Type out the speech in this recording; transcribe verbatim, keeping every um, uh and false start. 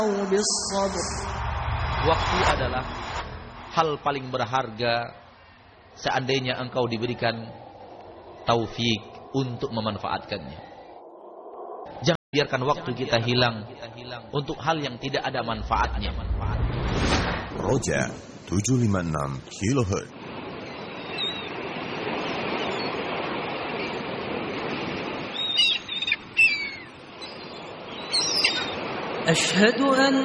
Waktu adalah hal paling berharga seandainya engkau diberikan taufik untuk memanfaatkannya. Jangan biarkan waktu kita hilang untuk hal yang tidak ada manfaatnya. Roja tujuh lima enam kilohertz. Asyhadu an